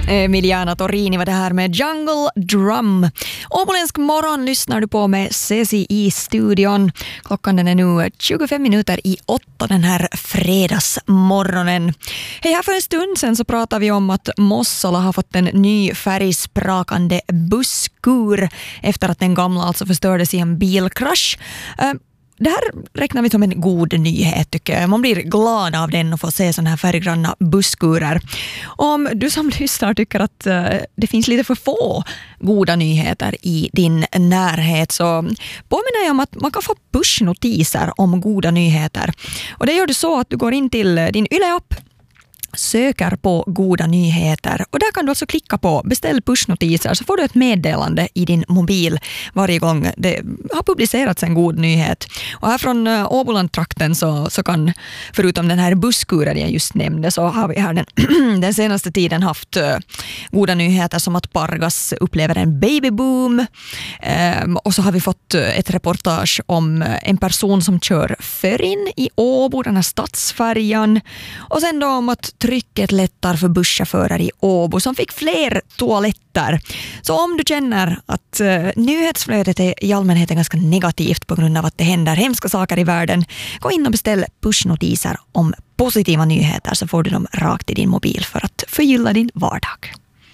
Emiliana Torini var det här med Jungle Drum. Åboländsk morgon lyssnar du på med Ceci i studion. Klockan den är nu 25 minuter i 8 den här fredagsmorgonen. Hej, här för en stund sen så pratade vi om att Mossala har fått en ny färgsprakande busskur efter att den gamla alltså förstördes i en bilkrasch. Det här räknar vi som en god nyhet, tycker jag. Man blir glad av den och får se sådana här färggranna busskurer. Om du som lyssnar tycker att det finns lite för få goda nyheter i din närhet, så påminner jag om att man kan få pushnotiser om goda nyheter. Och det gör du så att du går in till din Yle-app, söker på goda nyheter och där kan du alltså klicka på beställ pushnotiser, så får du ett meddelande i din mobil varje gång det har publicerats en god nyhet. Och här från Åbolandtrakten så kan, förutom den här busskuren jag just nämnde, så har vi här den senaste tiden haft goda nyheter som att Pargas upplever en babyboom, och så har vi fått ett reportage om en person som kör Förin i Åbo, den här stadsfärjan, och sen då om att trycket lättar för busschaufförer i Åbo som fick fler toaletter. Så om du känner att nyhetsflödet i allmänhet är ganska negativt på grund av att det händer hemska saker i världen, gå in och beställ pushnotiser om positiva nyheter, så får du dem rakt i din mobil för att förgylla din vardag.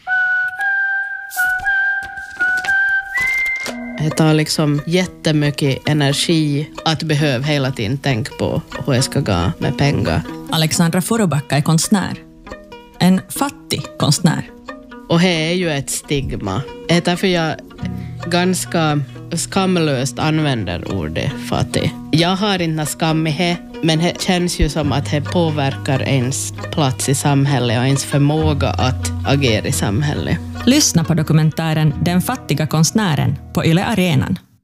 Det tar liksom jättemycket energi att behöva hela tiden tänka på hur jag ska gå med pengar. Alexandra Forobacka är konstnär. En fattig konstnär. Och det är ju ett stigma. Det är därför jag ganska skamlöst använder ordet fattig. Jag har inte skam i det, men det känns ju som att det påverkar ens plats i samhället och ens förmåga att agera i samhället. Lyssna på dokumentären Den fattiga konstnären på Yle Arenan.